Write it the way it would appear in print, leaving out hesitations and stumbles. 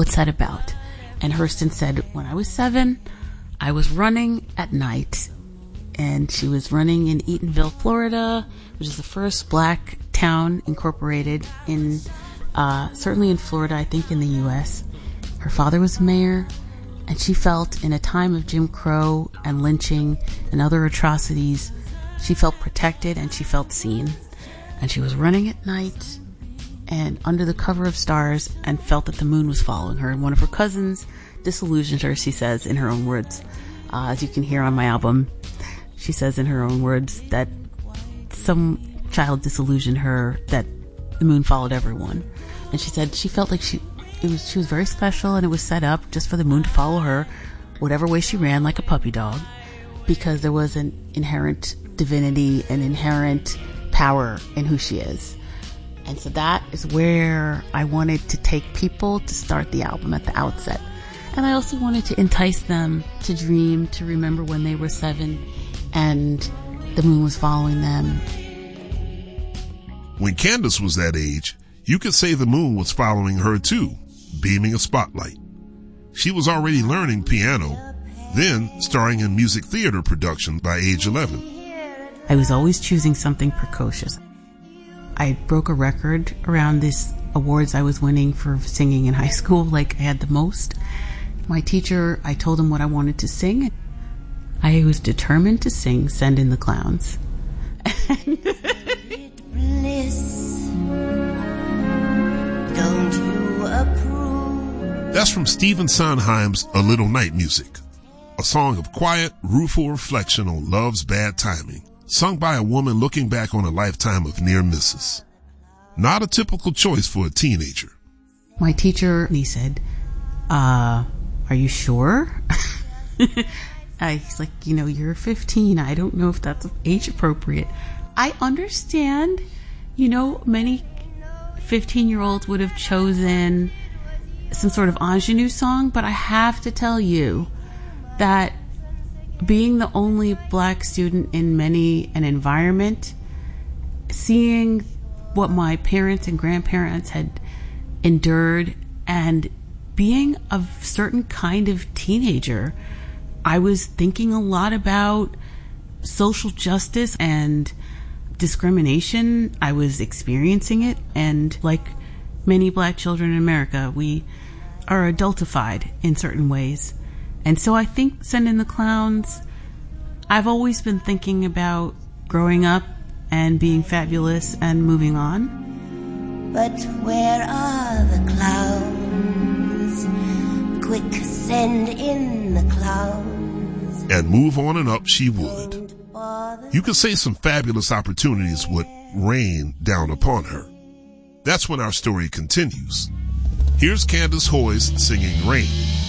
what's that about? And Hurston said, when I was 7, I was running at night, and she was running in Eatonville, Florida, which is the first black town incorporated in, certainly in Florida, I think in the U.S. Her father was mayor, and she felt in a time of Jim Crow and lynching and other atrocities, she felt protected and she felt seen. And she was running at night and under the cover of stars and felt that the moon was following her. And one of her cousins disillusioned her, she says in her own words. As you can hear on my album, she says in her own words that some child disillusioned her that the moon followed everyone. And she said she felt like she was very special, and it was set up just for the moon to follow her whatever way she ran, like a puppy dog, because there was an inherent divinity, an inherent power in who she is. And so that is where I wanted to take people to start the album at the outset. And I also wanted to entice them to dream, to remember when they were 7 and the moon was following them. When Candace was that age, you could say the moon was following her too, beaming a spotlight. She was already learning piano, then starring in music theater production by age 11. I was always choosing something precocious. I broke a record around these awards I was winning for singing in high school, like I had the most. My teacher, I told him what I wanted to sing. I was determined to sing Send in the Clowns. Don't you approve? That's from Stephen Sondheim's A Little Night Music, a song of quiet, rueful reflection on love's bad timing, sung by a woman looking back on a lifetime of near misses. Not a typical choice for a teenager. My teacher, he said, are you sure? He's like, you're 15. I don't know if that's age appropriate. I understand, many 15-year-olds would have chosen some sort of ingenue song, but I have to tell you that being the only black student in many an environment, seeing what my parents and grandparents had endured, and being a certain kind of teenager, I was thinking a lot about social justice and discrimination. I was experiencing it, and like many black children in America, we are adultified in certain ways. And so I think Send in the Clowns, I've always been thinking about growing up and being fabulous and moving on. But where are the clowns? Quick, send in the clowns. And move on and up she would. You could say some fabulous opportunities would rain down upon her. That's when our story continues. Here's Candace Hoyes singing Rain.